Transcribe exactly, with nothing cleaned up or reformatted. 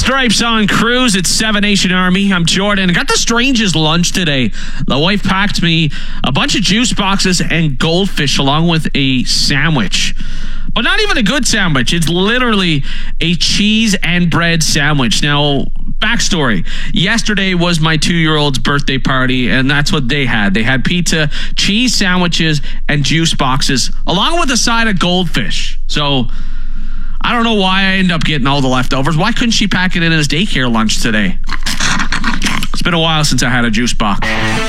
Stripes on Cruise. It's Seven Nation Army. I'm Jordan. I got the strangest lunch today. The wife packed me a bunch of juice boxes and goldfish along with a sandwich. But not even a good sandwich. It's literally a cheese and bread sandwich. Now, backstory. Yesterday was my two-year-old's birthday party, and that's what they had. They had pizza, cheese sandwiches, and juice boxes, along with a side of goldfish. So I don't know why I ended up getting all the leftovers. Why couldn't she pack it in as daycare lunch today? It's been a while since I had a juice box.